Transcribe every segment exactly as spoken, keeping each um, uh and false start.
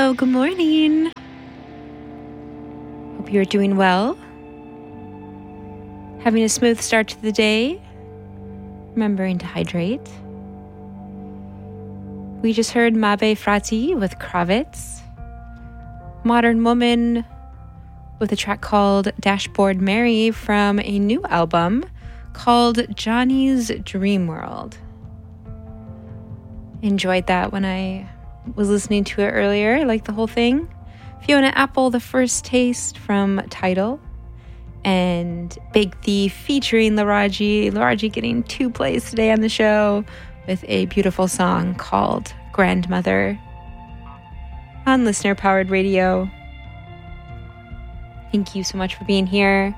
Hello, good morning. Hope you're doing well. Having a smooth start to the day. Remembering to hydrate. We just heard Mabe Frati with Kravitz. Modern Woman with a track called Dashboard Mary from a new album called Johnny's Dream World. Enjoyed that when I was listening to it earlier. I liked the whole thing. Fiona Apple, The First Taste from Tidal. And Big Thief featuring Laraji. Laraji getting two plays today on the show with a beautiful song called Grandmother on Listener Powered Radio. Thank you so much for being here.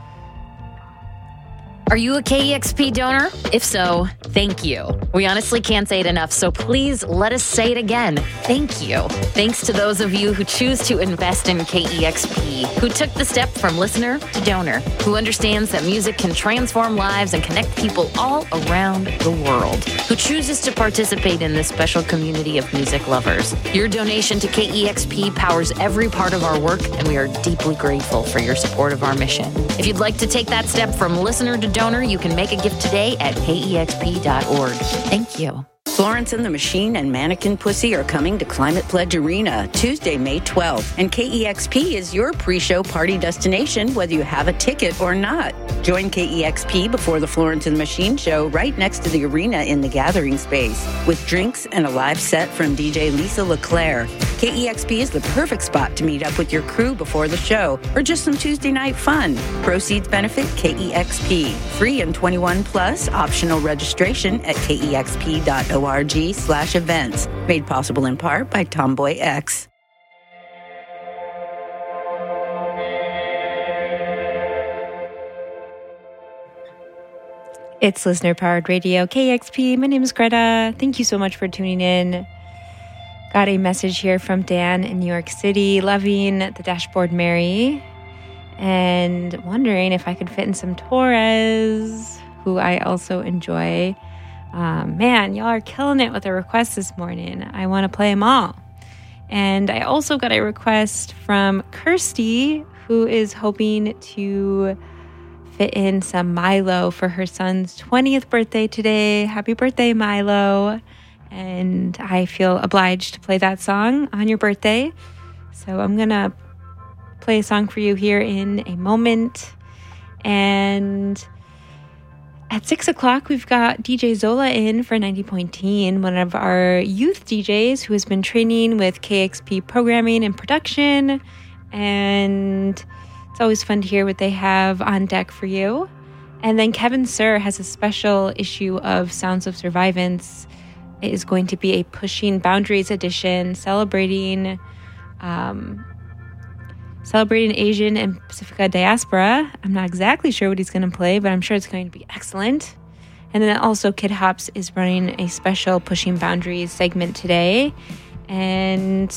Are you a K E X P donor? If so, thank you. We honestly can't say it enough, so please let us say it again. Thank you. Thanks to those of you who choose to invest in K E X P, who took the step from listener to donor, who understands that music can transform lives and connect people all around the world, who chooses to participate in this special community of music lovers. Your donation to K E X P powers every part of our work, and we are deeply grateful for your support of our mission. If you'd like to take that step from listener to donor, you can make a gift today at K E X P dot org. Thank you. Florence and the Machine and Mannequin Pussy are coming to Climate Pledge Arena Tuesday, May twelfth. And K E X P is your pre-show party destination, whether you have a ticket or not. Join K E X P before the Florence and the Machine show right next to the arena in the gathering space, with drinks and a live set from D J Lisa LeClaire. K E X P is the perfect spot to meet up with your crew before the show, or just some Tuesday night fun. Proceeds benefit K E X P. Free and twenty-one plus, optional registration at K E X P dot org slash events. Made possible in part by Tomboy X. It's Listener Powered Radio, K E X P. My name is Greta. Thank you so much for tuning in. Got a message here from Dan in New York City, loving the Dashboard Mary, and wondering if I could fit in some Torres, who I also enjoy. Um, man, y'all are killing it with the requests this morning. I want to play them all. And I also got a request from Kirsty, who is hoping to fit in some Milo for her son's twentieth birthday today. Happy birthday, Milo. And I feel obliged to play that song on your birthday. So I'm going to play a song for you here in a moment. And at six o'clock, we've got D J Zola in for ninety point teen, one of our youth D Js who has been training with K X P programming and production. And it's always fun to hear what they have on deck for you. And then Kevin Sir has a special issue of Sounds of Survivance. It is going to be a Pushing Boundaries edition, celebrating um, celebrating Asian and Pacifica diaspora. I'm not exactly sure what he's going to play, but I'm sure it's going to be excellent. And then also Kid Hops is running a special Pushing Boundaries segment today. And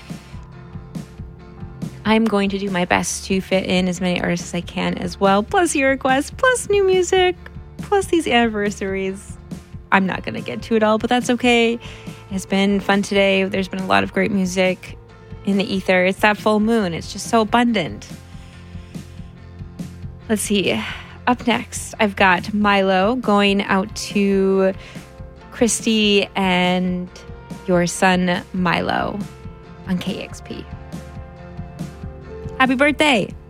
I'm going to do my best to fit in as many artists as I can as well, plus your requests, plus new music, plus these anniversaries. I'm not going to get to it all, but that's okay. It has been fun today. There's been a lot of great music in the ether. It's that full moon. It's just so abundant. Let's see. Up next, I've got Milo going out to Christy and your son Milo on K X P. Happy birthday!